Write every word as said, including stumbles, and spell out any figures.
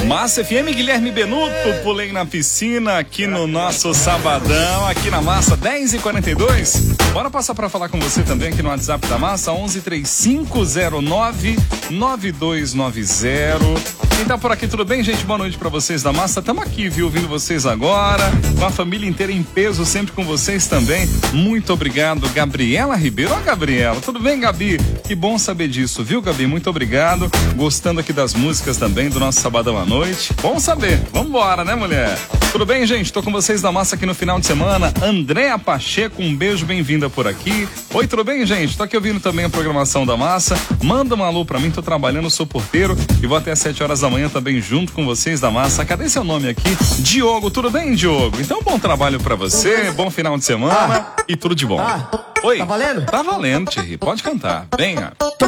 Massa F M, Guilherme Benuto, pulei na piscina aqui no nosso sabadão, aqui na Massa, dez e quarenta e dois. Bora passar para falar com você também aqui no WhatsApp da Massa, onze três cinco zero nove nove dois nove zero. Quem tá por aqui, tudo bem, gente? Boa noite pra vocês da Massa. Tamo aqui, viu? Ouvindo vocês agora, com a família inteira em peso, sempre com vocês também. Muito obrigado, Gabriela Ribeiro. Ó, Gabriela, tudo bem, Gabi? Que bom saber disso, viu, Gabi? Muito obrigado. Gostando aqui das músicas também do nosso Sabadão à Noite. Bom saber. Vambora, né, mulher? Tudo bem, gente? Tô com vocês da Massa aqui no final de semana. Andréa Pacheco, um beijo, bem-vinda por aqui. Oi, tudo bem, gente? Tô aqui ouvindo também a programação da Massa. Manda um alô pra mim, tô trabalhando, sou porteiro e vou até às sete horas da manhã também junto com vocês da Massa. Cadê seu nome aqui? Diogo, tudo bem, Diogo? Então, bom trabalho pra você, bom final de semana ah. e tudo de bom. Ah. Oi. Tá valendo? Tá valendo, Thierry. Pode cantar. Venha.